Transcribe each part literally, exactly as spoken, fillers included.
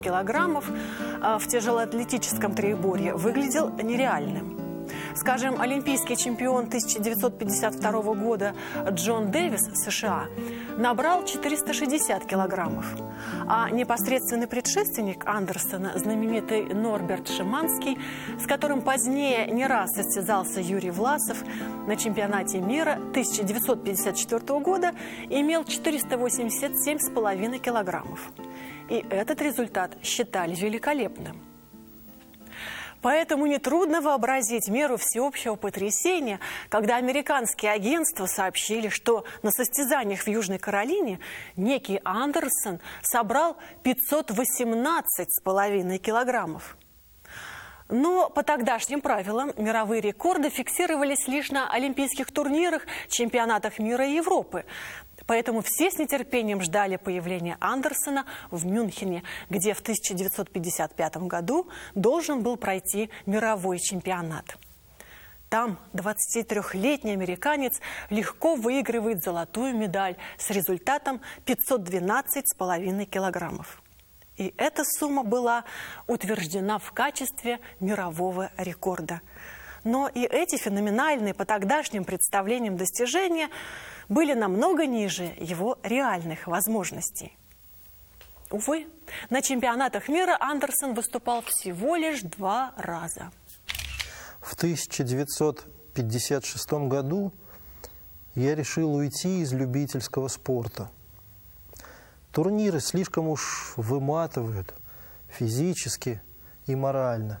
килограммов в тяжелоатлетическом троеборье выглядел нереальным. Скажем, олимпийский чемпион тысяча девятьсот пятьдесят второго года Джон Дэвис, США, набрал четыреста шестьдесят килограммов, а непосредственный предшественник Андерсона, знаменитый Норберт Шиманский, с которым позднее не раз состязался Юрий Власов, на чемпионате мира тысяча девятьсот пятьдесят четвёртого года имел четыреста восемьдесят семь с половиной килограммов. И этот результат считали великолепным. Поэтому нетрудно вообразить меру всеобщего потрясения, когда американские агентства сообщили, что на состязаниях в Южной Каролине некий Андерсон собрал пятьсот восемнадцать с половиной килограммов. Но по тогдашним правилам мировые рекорды фиксировались лишь на олимпийских турнирах, чемпионатах мира и Европы. Поэтому все с нетерпением ждали появления Андерсона в Мюнхене, где в тысяча девятьсот пятьдесят пятом году должен был пройти мировой чемпионат. Там двадцатитрёхлетний американец легко выигрывает золотую медаль с результатом пятьсот двенадцать с половиной килограммов. И эта сумма была утверждена в качестве мирового рекорда. Но и эти феноменальные по тогдашним представлениям достижения были намного ниже его реальных возможностей. Увы, на чемпионатах мира Андерсон выступал всего лишь два раза. В тысяча девятьсот пятьдесят шестом году я решил уйти из любительского спорта. Турниры слишком уж выматывают физически и морально.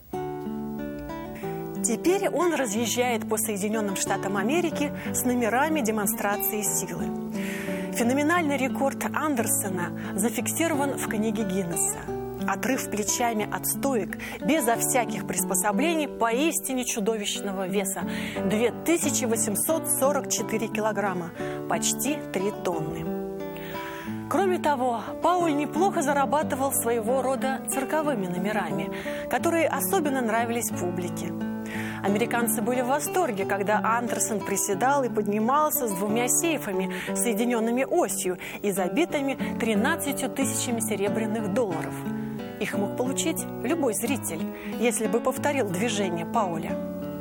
Теперь он разъезжает по Соединенным Штатам Америки с номерами демонстрации силы. Феноменальный рекорд Андерсона зафиксирован в книге Гиннесса. Отрыв плечами от стоек, безо всяких приспособлений, поистине чудовищного веса – две тысячи восемьсот сорок четыре килограмма, почти три тонны. Кроме того, Пауль неплохо зарабатывал своего рода цирковыми номерами, которые особенно нравились публике. Американцы были в восторге, когда Андерсон приседал и поднимался с двумя сейфами, соединенными осью и забитыми тринадцатью тысячами серебряных долларов. Их мог получить любой зритель, если бы повторил движение Пауля.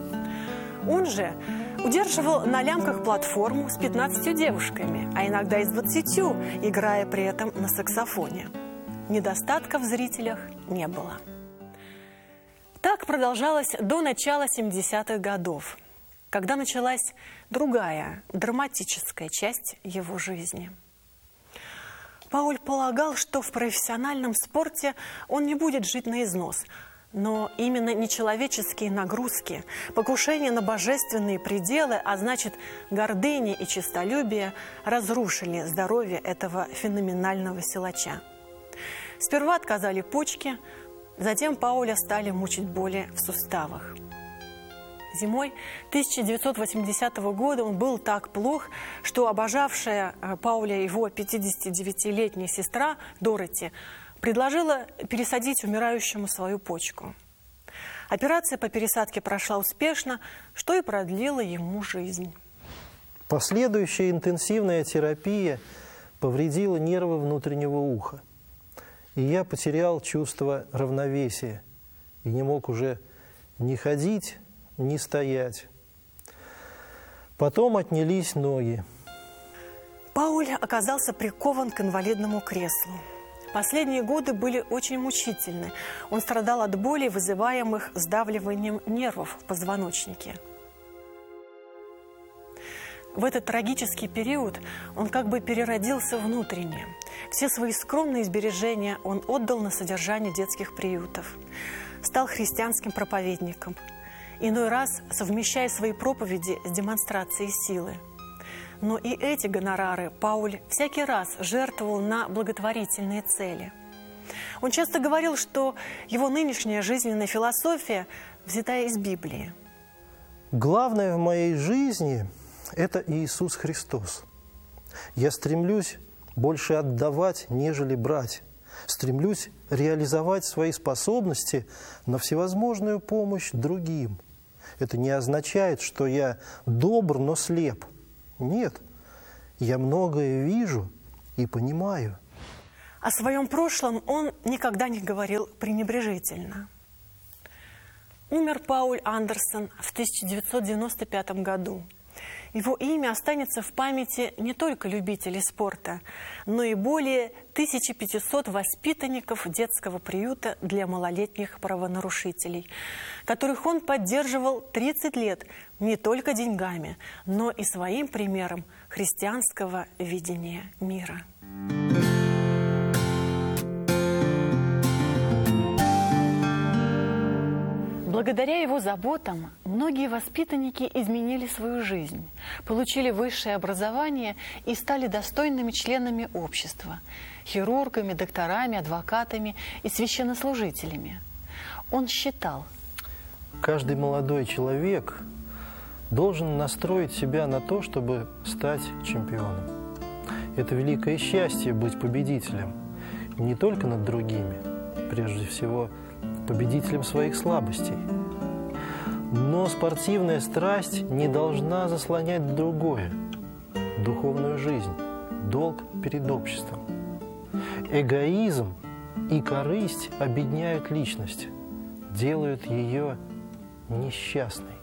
Он же удерживал на лямках платформу с пятнадцатью девушками, а иногда и с двадцатью, играя при этом на саксофоне. Недостатка в зрителях не было. Так продолжалось до начала семидесятых годов, когда началась другая, драматическая часть его жизни. Пауль полагал, что в профессиональном спорте он не будет жить на износ, но именно нечеловеческие нагрузки, покушение на божественные пределы, а значит гордыня и честолюбие, разрушили здоровье этого феноменального силача. Сперва отказали почки, затем Пауля стали мучить боли в суставах. Зимой тысяча девятьсот восьмидесятого года он был так плох, что обожавшая Пауля его пятидесятидевятилетняя сестра Дороти предложила пересадить умирающему свою почку. Операция по пересадке прошла успешно, что и продлило ему жизнь. Последующая интенсивная терапия повредила нервы внутреннего уха. И я потерял чувство равновесия и не мог уже ни ходить, ни стоять. Потом отнялись ноги. Пауль оказался прикован к инвалидному креслу. Последние годы были очень мучительны. Он страдал от боли, вызываемых сдавливанием нервов в позвоночнике. В этот трагический период он как бы переродился внутренне. Все свои скромные сбережения он отдал на содержание детских приютов. Стал христианским проповедником, иной раз совмещая свои проповеди с демонстрацией силы. Но и эти гонорары Пауль всякий раз жертвовал на благотворительные цели. Он часто говорил, что его нынешняя жизненная философия взята из Библии. Главное в моей жизни – это Иисус Христос. Я стремлюсь больше отдавать, нежели брать. Стремлюсь реализовать свои способности на всевозможную помощь другим. Это не означает, что я добр, но слеп. Нет, я многое вижу и понимаю. О своем прошлом он никогда не говорил пренебрежительно. Умер Пауль Андерсен в тысяча девятьсот девяносто пятом году. Его имя останется в памяти не только любителей спорта, но и более тысячи пятисот воспитанников детского приюта для малолетних правонарушителей, которых он поддерживал тридцать лет не только деньгами, но и своим примером христианского видения мира. Благодаря его заботам многие воспитанники изменили свою жизнь, получили высшее образование и стали достойными членами общества, хирургами, докторами, адвокатами и священнослужителями. Он считал: каждый молодой человек должен настроить себя на то, чтобы стать чемпионом. Это великое счастье быть победителем не только над другими, прежде всего победителем своих слабостей. Но спортивная страсть не должна заслонять другое – духовную жизнь, долг перед обществом. Эгоизм и корысть обедняют личность, делают ее несчастной.